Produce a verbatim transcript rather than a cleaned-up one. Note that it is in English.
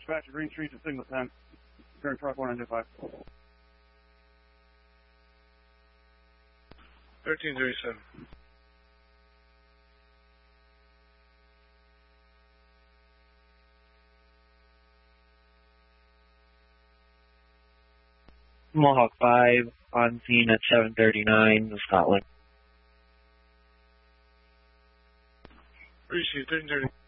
dispatch to Green Street to signal ten. Current truck one nine five. thirteen thirty-seven. Mohawk five on scene at seven thirty-nine, Scotland. Receive thirteen thirty.